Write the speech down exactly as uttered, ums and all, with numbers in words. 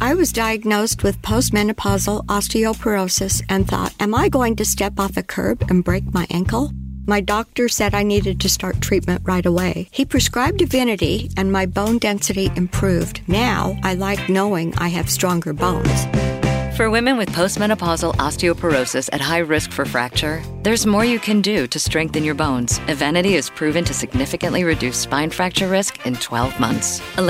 I was diagnosed with postmenopausal osteoporosis and thought, am I going to step off a curb and break my ankle? My doctor said I needed to start treatment right away. He prescribed Divinity and my bone density improved. Now I like knowing I have stronger bones. For women with postmenopausal osteoporosis at high risk for fracture, there's more you can do to strengthen your bones. Evenity is proven to significantly reduce spine fracture risk in twelve months.